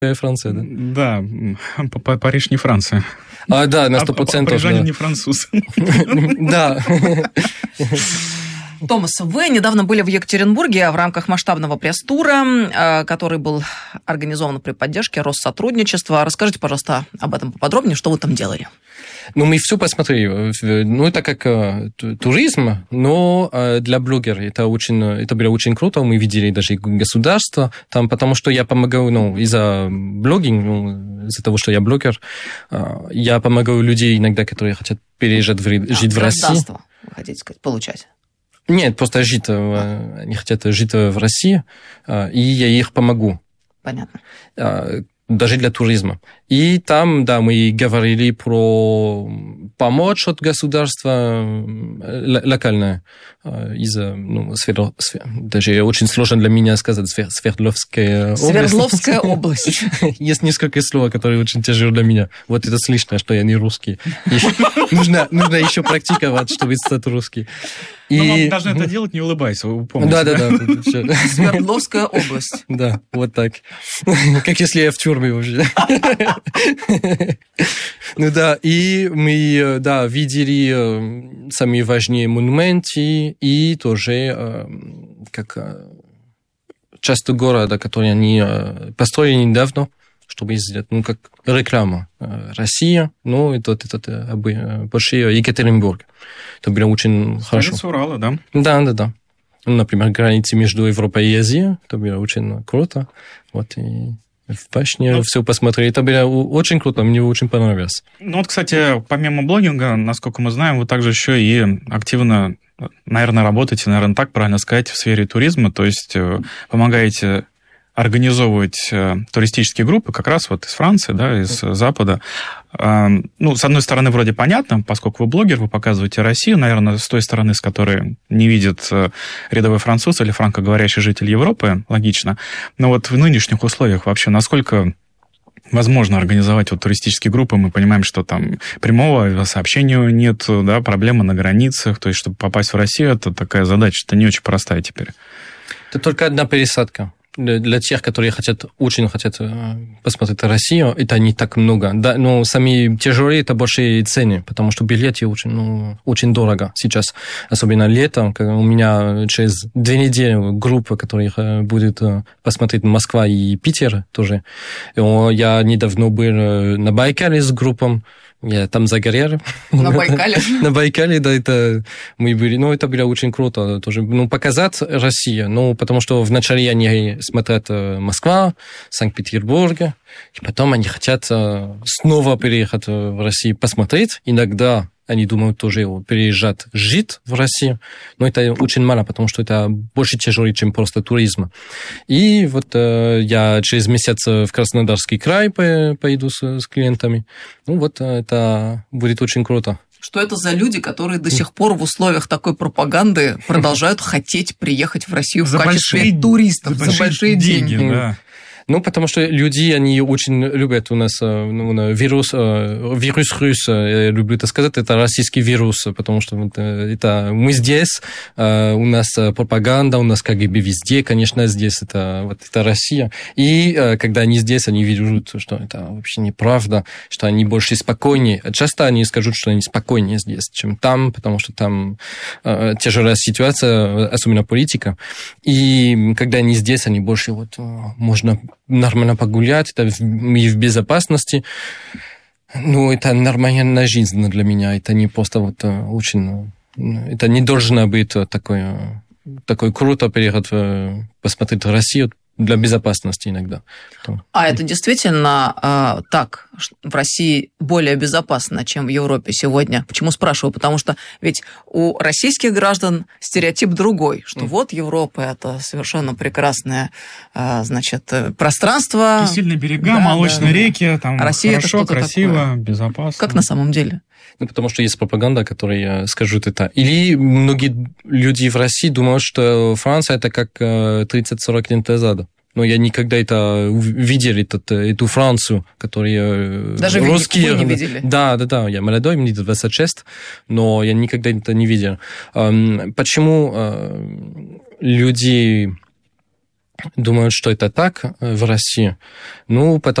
Франция, да? Да, Париж не Франция. Да, на 100%. Парижанин не француз. Да. Томас, вы недавно были в Екатеринбурге в рамках масштабного пресс-тура, который был организован при поддержке Россотрудничества. Расскажите, пожалуйста, об этом поподробнее, что вы там делали? Мы все посмотрели. Это как туризм, но для блогеров это было очень круто. Мы видели даже государство там, потому что я помогаю, из-за блогинга, из-за того, что я блогер, я помогаю людям иногда, которые хотят переезжать жить в России. Гражданство, вы хотите сказать, получать? Нет, просто жить. Они хотят жить в России, и я их помогу. Понятно. Даже для туризма. И там, да, мы говорили про помощь от государства локальное из сферы, даже очень сложно для меня сказать, Свердловская область. Свердловская область. Есть несколько слов, которые очень тяжело для меня. Вот это слышно, что я не русский. Нужно еще практиковать, чтобы стать русский. Но вам должны это делать, не улыбайся, вы помните. Да. Свердловская область. Да, вот так. Как если я в тюрьме уже. И мы, видели самые важные монументы и тоже как часть города, который они построили недавно, чтобы сделать, как реклама Россия, это больше Екатеринбург. Это было очень хорошо. С Урала, да? Да. Например, границы между Европой и Азией, это было очень круто. И в башне все посмотрели. Это было очень круто, мне очень понравилось. Кстати, помимо блогинга, насколько мы знаем, вы также еще и активно, наверное, работаете, наверное, так правильно сказать, в сфере туризма, то есть помогаете организовывать туристические группы как раз из Франции, да, из Запада. С одной стороны, вроде понятно, поскольку вы блогер, вы показываете Россию, наверное, с той стороны, с которой не видит рядовой француз или франкоговорящий житель Европы, логично. Но в нынешних условиях вообще насколько возможно организовать туристические группы? Мы понимаем, что там прямого сообщения нет, да, проблемы на границах, то есть, чтобы попасть в Россию, это такая задача, это не очень простая теперь. Это только одна пересадка. Для тех, которые очень хотят посмотреть Россию, это не так много. Да, но самые тяжелые это большие цены, потому что билеты очень дорого сейчас. Особенно летом, когда у меня через 2 недели группа, которая будет посмотреть Москва и Питер тоже. Я недавно был на Байкале с группой. Я там загорел. На Байкале? На Байкале, да, это мы были. Это было очень круто тоже. Показать Россию. Потому что вначале они смотрят Москва, Санкт-Петербург, и потом они хотят снова переехать в Россию посмотреть. Иногда они думают тоже переезжать жить в Россию, но это очень мало, потому что это больше тяжелее, чем просто туризм. И я через месяц в Краснодарский край поеду с клиентами. Это будет очень круто. Что это за люди, которые до сих пор в условиях такой пропаганды продолжают хотеть приехать в Россию в качестве туристов за большие деньги? Да. Потому что люди, они очень любят у нас вирус рус, я люблю это сказать, это российский вирус, потому что это мы здесь, у нас пропаганда, у нас КГБ везде, конечно, здесь это Россия. И когда они здесь, они видят, что это вообще неправда, что они больше спокойнее. Часто они скажут, что они спокойнее здесь, чем там, потому что там тяжелая ситуация, особенно политика. И когда они здесь, они больше можно нормально погулять, мы в безопасности. Это нормальная жизнь для меня. Это не просто очень... Это не должно быть такой круто переход посмотреть Россию для безопасности иногда. А это действительно так, в России более безопасно, чем в Европе сегодня? Почему спрашиваю? Потому что ведь у российских граждан стереотип другой, что Европа – это совершенно прекрасное, пространство. Кисельные берега, молочные реки, там Россия хорошо, красиво, безопасно. Как на самом деле? Потому что есть пропаганда, которая скажет это. Или многие люди в России думают, что Франция это как 30-40 лет назад. Но я никогда это видел, эту Францию, которую даже русские... Вы не видели? Да, я молодой, мне 26, но я никогда это не видел. Почему люди думают, что это так в России. Ну, потому